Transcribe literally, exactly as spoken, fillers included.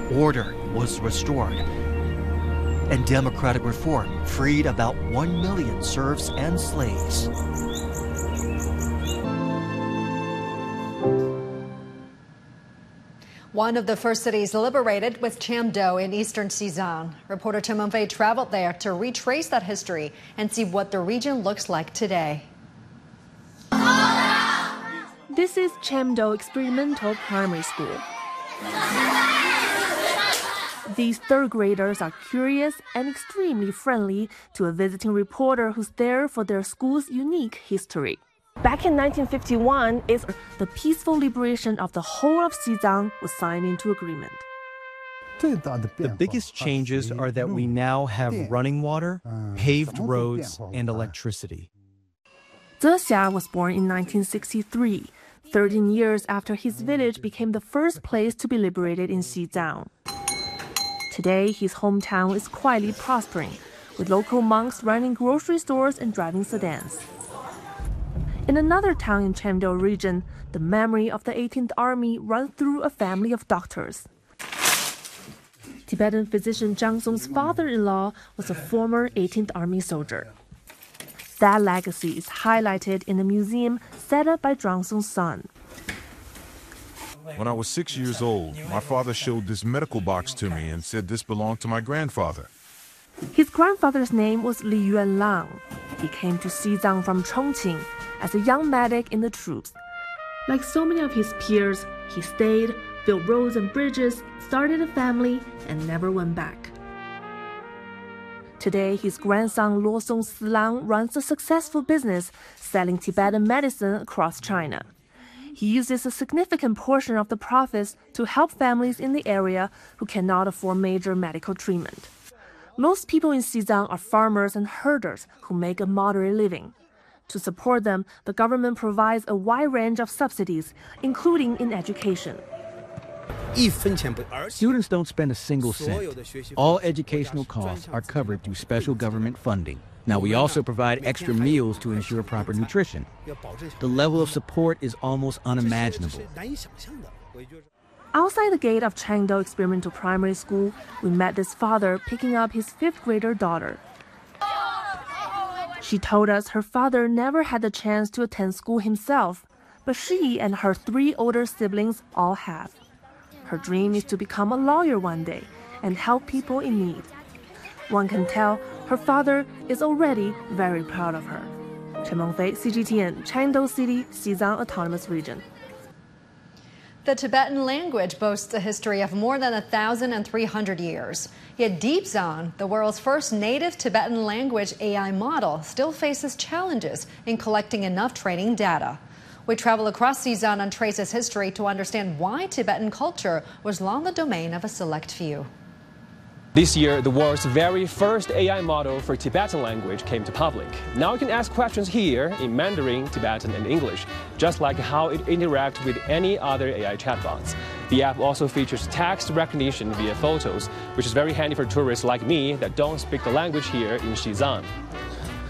order was restored, and democratic reform freed about one million serfs and slaves. One of the first cities liberated was Chamdo in eastern Xizang. Reporter Chen Mengfei traveled there to retrace that history and see what the region looks like today. This is Chamdo Experimental Primary School. These third graders are curious and extremely friendly to a visiting reporter who's there for their school's unique history. Back in nineteen fifty-one, is the peaceful liberation of the whole of Xizang was signed into agreement. The biggest changes are that we now have running water, paved roads, and electricity. Zhe Xia was born in nineteen sixty-three, thirteen years after his village became the first place to be liberated in Xizang. Today, his hometown is quietly prospering, with local monks running grocery stores and driving sedans. In another town in Chamdo region, the memory of the eighteenth Army runs through a family of doctors. Tibetan physician Zhang Song's father-in-law was a former eighteenth Army soldier. That legacy is highlighted in a museum set up by Zhang Song's son. When I was six years old, my father showed this medical box to me and said this belonged to my grandfather. His grandfather's name was Li Yuanlang. He came to Xizang from Chongqing as a young medic in the troops. Like so many of his peers, he stayed, built roads and bridges, started a family, and never went back. Today, his grandson Luo Song Silang runs a successful business selling Tibetan medicine across China. He uses a significant portion of the profits to help families in the area who cannot afford major medical treatment. Most people in Xizang are farmers and herders who make a moderate living. To support them, the government provides a wide range of subsidies, including in education. Students don't spend a single cent. All educational costs are covered through special government funding. Now, we also provide extra meals to ensure proper nutrition. The level of support is almost unimaginable. Outside the gate of Changdo Experimental Primary School, we met this father picking up his fifth grader daughter. She told us her father never had the chance to attend school himself, but she and her three older siblings all have. Her dream is to become a lawyer one day and help people in need. One can tell her father is already very proud of her. Chen Mengfei, C G T N, Changdo City, Xizang Autonomous Region. The Tibetan language boasts a history of more than one thousand three hundred years. Yet DeepZan, the world's first native Tibetan language A I model, still faces challenges in collecting enough training data. We travel across Xizang and trace its history to understand why Tibetan culture was long the domain of a select few. This year, the world's very first A I model for Tibetan language came to public. Now you can ask questions here in Mandarin, Tibetan, and English, just like how it interacts with any other A I chatbots. The app also features text recognition via photos, which is very handy for tourists like me that don't speak the language here in Xizang.